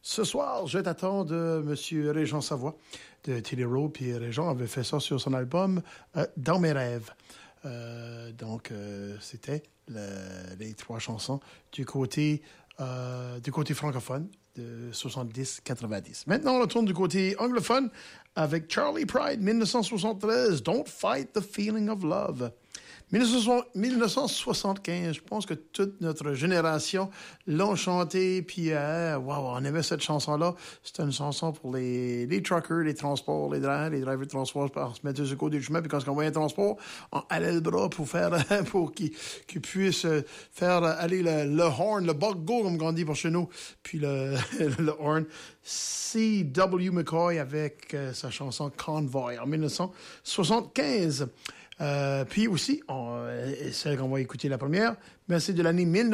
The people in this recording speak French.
Ce soir, je t'attends de M. Régent Savoie de Télé Road, puis Régent avait fait ça sur son album Dans mes rêves. C'était les trois chansons du côté francophone de 70-90. Maintenant, on retourne du côté anglophone avec Charlie Pride, 1973, Don't Fight the Feeling of Love. 1975, je pense que toute notre génération l'ont chanté, puis on aimait cette chanson-là. C'était une chanson pour les truckers, les transports, les drivers de transport, pour se mettre sur le côté du chemin, puis quand on voyait un transport, on allait le bras pour qu'ils puissent faire aller le horn, le buck go, comme on dit pour chez nous, puis le horn. C.W. McCoy avec sa chanson Convoy en 1975. Puis aussi, celle qu'on va écouter la première, mais c'est de l'année 1975.